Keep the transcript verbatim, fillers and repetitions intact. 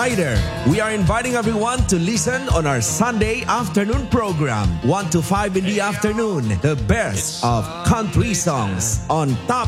reminder, we are inviting everyone to listen on our Sunday afternoon program, one to five in the afternoon, the best of country songs on Top